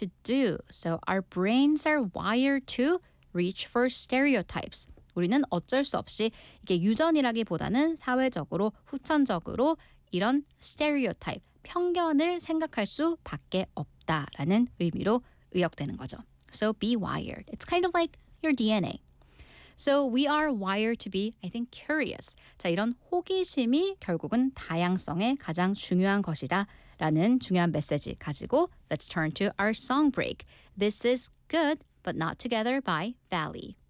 to do. So our brains are wired to reach for stereotypes. 우리는 어쩔 수 없이 이게 유전이라기보다는 사회적으로, 후천적으로 이런 stereotype, 편견을 생각할 수밖에 없다라는 의미로 의역되는 거죠. So be wired. It's kind of like your DNA. So we are wired to be, I think, curious. 자, 이런 호기심이 결국은 다양성의 가장 중요한 것이다 라는 중요한 메시지 가지고 Let's turn to our song break. This is Good But Not Together by Valley.